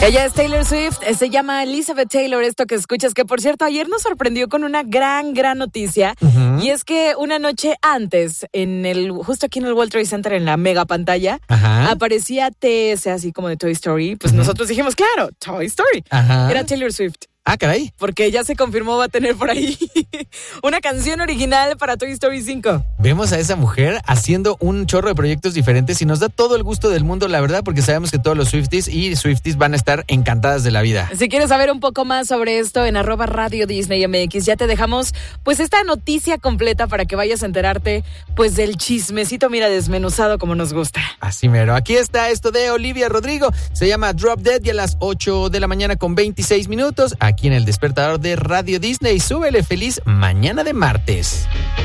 Ella es Taylor Swift, se llama Elizabeth Taylor, esto que escuchas, que por cierto ayer nos sorprendió con una gran noticia, y es que una noche antes, justo aquí en el World Trade Center, en la mega pantalla, aparecía TS, así como de Toy Story, pues nosotros dijimos, claro, Toy Story, era Taylor Swift. Ah, caray. Porque ya se confirmó va a tener por ahí una canción original para Toy Story 5. Vemos a esa mujer haciendo un chorro de proyectos diferentes y nos da todo el gusto del mundo, la verdad, porque sabemos que todos los Swifties y Swifties van a estar encantadas de la vida. Si quieres saber un poco más sobre esto, en @Radio Disney MX ya te dejamos pues esta noticia completa para que vayas a enterarte pues del chismecito, mira, desmenuzado como nos gusta. Así mero. Aquí está esto de Olivia Rodrigo. Se llama Drop Dead y a las 8 de la mañana con 26 minutos. Aquí en el despertador de Radio Disney. Súbele, feliz mañana de martes.